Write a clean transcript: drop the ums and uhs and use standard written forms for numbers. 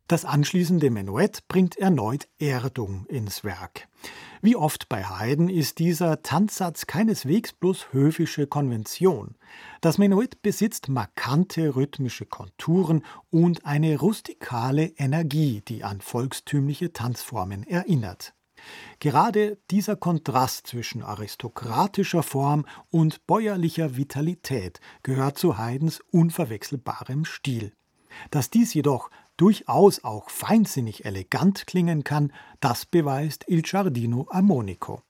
Das anschließende Menuett bringt erneut Erdung ins Werk. Wie oft bei Haydn ist dieser Tanzsatz keineswegs bloß höfische Konvention. Das Menuett besitzt markante rhythmische Konturen und eine rustikale Energie, die an volkstümliche Tanzformen erinnert. Gerade dieser Kontrast zwischen aristokratischer Form und bäuerlicher Vitalität gehört zu Haydns unverwechselbarem Stil. Dass dies jedoch durchaus auch feinsinnig elegant klingen kann, das beweist Il Giardino Armonico.